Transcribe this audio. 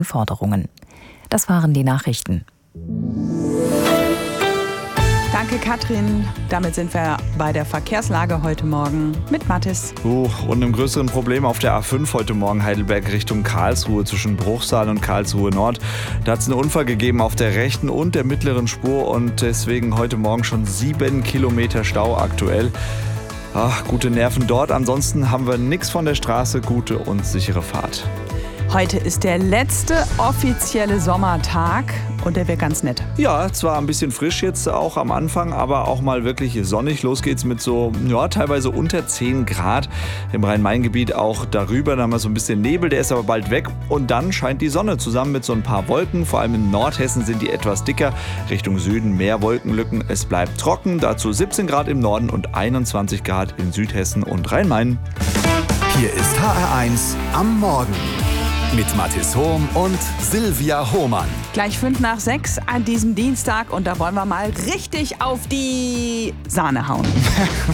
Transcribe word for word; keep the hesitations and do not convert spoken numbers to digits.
Forderungen. Das waren die Nachrichten. Danke, Katrin. Damit sind wir bei der Verkehrslage heute Morgen mit Mathis. Uh, und einem größeren Problem auf der A fünf heute Morgen Heidelberg Richtung Karlsruhe zwischen Bruchsal und Karlsruhe Nord. Da hat es einen Unfall gegeben auf der rechten und der mittleren Spur und deswegen heute Morgen schon sieben Kilometer Stau aktuell. Ach, gute Nerven dort. Ansonsten haben wir nichts von der Straße. Gute und sichere Fahrt. Heute ist der letzte offizielle Sommertag und der wird ganz nett. Ja, zwar ein bisschen frisch jetzt auch am Anfang, aber auch mal wirklich sonnig. Los geht's mit so, ja, teilweise unter zehn Grad. Im Rhein-Main-Gebiet auch darüber. Da haben wir so ein bisschen Nebel, der ist aber bald weg. Und dann scheint die Sonne zusammen mit so ein paar Wolken. Vor allem in Nordhessen sind die etwas dicker. Richtung Süden mehr Wolkenlücken. Es bleibt trocken. Dazu siebzehn Grad im Norden und einundzwanzig Grad in Südhessen und Rhein-Main. Hier ist H R eins am Morgen. Mit Mathis Hohm und Silvia Hohmann. Gleich fünf nach sechs an diesem Dienstag und da wollen wir mal richtig auf die Sahne hauen.